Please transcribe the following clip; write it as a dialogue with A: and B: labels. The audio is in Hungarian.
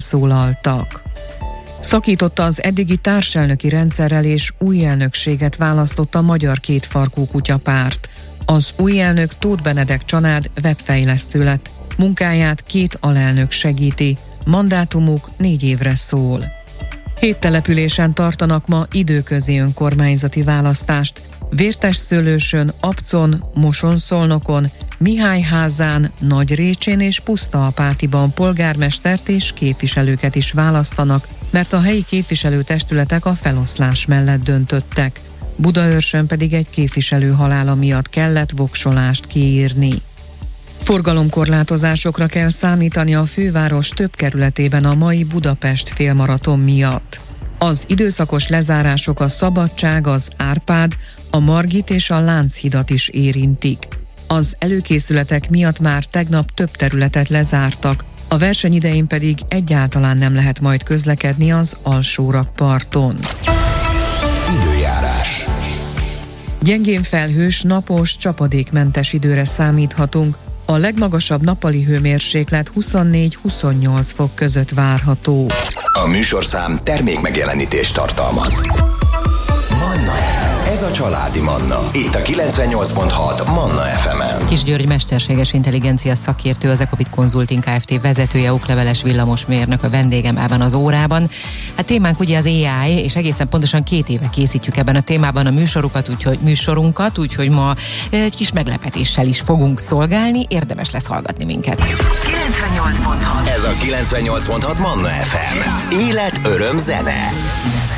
A: felszólaltak. Szakította az eddigi társelnöki rendszerrel és új elnökséget választott a Magyar Kétfarkú Kutyapárt. Az új elnök Tóth Benedek Csanád webfejlesztő lett. Munkáját 2 alelnök segíti, mandátumuk 4 évre szól. 7 településen tartanak ma időközi önkormányzati választást. Vértesszőlősön, Abcon, Moson-Szolnokon, Mihályházán, Nagyrécsén és Pusztaapátiban polgármestert és képviselőket is választanak, mert a helyi képviselőtestületek a feloszlás mellett döntöttek. Budaörsön pedig egy képviselő halála miatt kellett voksolást kiírni. Forgalomkorlátozásokra kell számítani a főváros több kerületében a mai Budapest félmaraton miatt. Az időszakos lezárások a Szabadság, az Árpád, a Margit és a Lánchidat is érintik. Az előkészületek miatt már tegnap több területet lezártak, a verseny idején pedig egyáltalán nem lehet majd közlekedni az Alsórakparton.
B: Időjárás.
A: Gyengén felhős, napos, csapadékmentes időre számíthatunk. A legmagasabb nappali hőmérséklet 24-28 fok között várható.
B: A műsorszám termékmegjelenítést tartalmaz. Manna FM. Ez a családi Manna. Itt a 98.6 Manna FM-en.
C: Kis György mesterséges intelligencia szakértő, az Ecopit Consulting Kft. Vezetője, okleveles villamosmérnök a vendégem ebben az órában. Hát témánk ugye az AI, és egészen pontosan 2 éve készítjük ebben a témában a műsorunkat, úgyhogy ma egy kis meglepetéssel is fogunk szolgálni. Érdemes lesz hallgatni minket.
B: 98.6. Ez a 98.6 Manna FM. Élet, öröm, zene.